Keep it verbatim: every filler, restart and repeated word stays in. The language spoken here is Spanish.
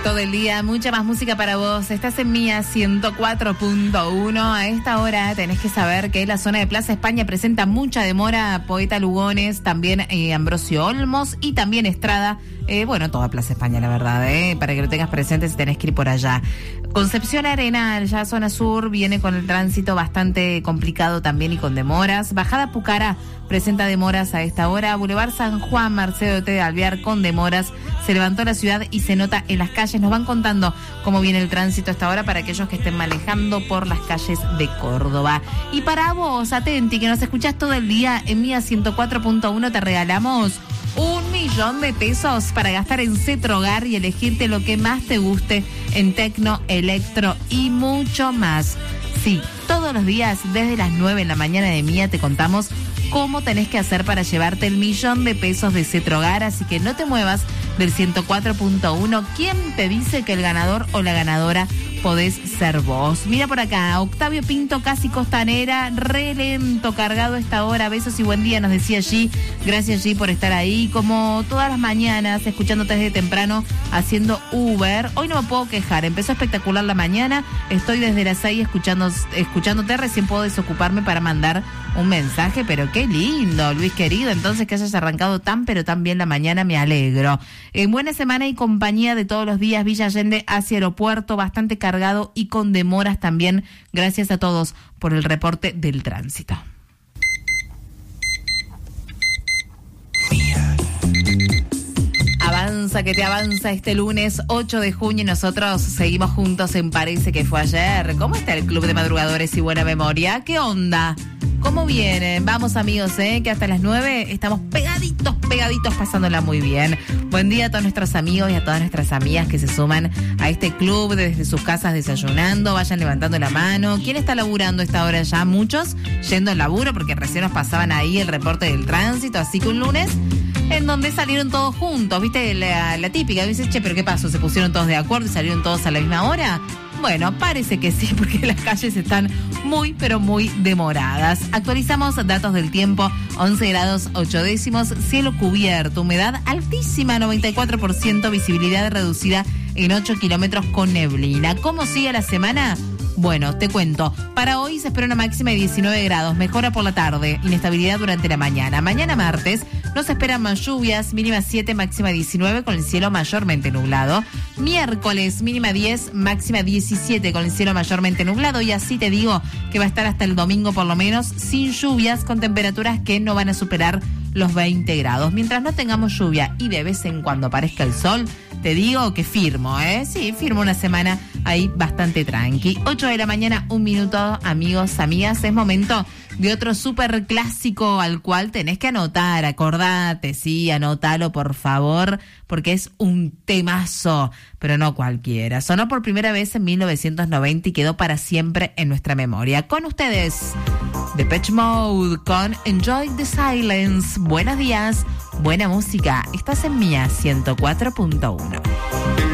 Todo el día, mucha más música para vos. Estás en Mía ciento cuatro punto uno. A esta hora tenés que saber que la zona de Plaza España presenta mucha demora. Poeta Lugones, también eh, Ambrosio Olmos y también Estrada. Eh, bueno, toda Plaza España, la verdad, eh, para que lo tengas presente si tenés que ir por allá. Concepción Arenal, ya zona sur, viene con el tránsito bastante complicado también y con demoras. Bajada Pucará presenta demoras a esta hora. Boulevard San Juan, Marcelo T. de Alvear con demoras. Se levantó la ciudad y se nota en las calles. Nos van contando cómo viene el tránsito a esta hora para aquellos que estén manejando por las calles de Córdoba. Y para vos, atenti, que nos escuchás todo el día en Mía ciento cuatro punto uno, te regalamos un millón de pesos para gastar en Cetrogar y elegirte lo que más te guste en tecno, electro y mucho más. Sí, todos los días desde las nueve en la mañana de Mía te contamos cómo tenés que hacer para llevarte el millón de pesos de Cetrogar, así que no te muevas del ciento cuatro punto uno. ¿Quién te dice que el ganador o la ganadora podés ser vos? Mira por acá, Octavio Pinto, casi costanera, re lento, cargado a esta hora. Besos y buen día, nos decía G. Gracias, G, por estar ahí. Como todas las mañanas, escuchándote desde temprano, haciendo Uber. Hoy no me puedo quejar, empezó espectacular la mañana. Estoy desde las seis escuchando, escuchándote, recién puedo desocuparme para mandar un mensaje, pero qué lindo, Luis querido. Entonces, que hayas arrancado tan pero tan bien la mañana, me alegro. En buena semana y compañía de todos los días, Villa Allende hacia aeropuerto, bastante cargado y con demoras también. Gracias a todos por el reporte del tránsito. Avanza, que te avanza este lunes ocho de junio y nosotros seguimos juntos en Parece que fue ayer. ¿Cómo está el Club de Madrugadores y Buena Memoria? ¿Qué onda? ¿Cómo vienen? Vamos, amigos, ¿eh? Que hasta las nueve estamos pegaditos, pegaditos, pasándola muy bien. Buen día a todos nuestros amigos y a todas nuestras amigas que se suman a este club desde sus casas desayunando. Vayan levantando la mano. ¿Quién está laburando a esta hora ya? Muchos yendo al laburo porque recién nos pasaban ahí el reporte del tránsito. Así que un lunes en donde salieron todos juntos. ¿Viste? La, la típica. Dices, che, ¿pero qué pasó? ¿Se pusieron todos de acuerdo y salieron todos a la misma hora? Bueno, parece que sí, porque las calles están muy, pero muy demoradas. Actualizamos datos del tiempo, once grados ocho décimos, cielo cubierto, humedad altísima, noventa y cuatro por ciento, visibilidad reducida en ocho kilómetros con neblina. ¿Cómo sigue la semana? Bueno, te cuento. Para hoy se espera una máxima de diecinueve grados, mejora por la tarde, inestabilidad durante la mañana. Mañana martes no se esperan más lluvias, mínima siete, máxima diecinueve, con el cielo mayormente nublado. Miércoles, mínima diez, máxima diecisiete, con el cielo mayormente nublado. Y así te digo que va a estar hasta el domingo por lo menos sin lluvias, con temperaturas que no van a superar los veinte grados. Mientras no tengamos lluvia y de vez en cuando aparezca el sol, te digo que firmo, ¿eh? Sí, firmo una semana ahí bastante tranqui. ocho de la mañana, un minuto, amigos, amigas. Es momento de otro súper clásico al cual tenés que anotar. Acordate, sí, anótalo, por favor, porque es un temazo, pero no cualquiera. Sonó por primera vez en mil novecientos noventa y quedó para siempre en nuestra memoria. Con ustedes, Depeche Mode con Enjoy the Silence. Buenos días, buena música. Estás en Mía ciento cuatro punto uno.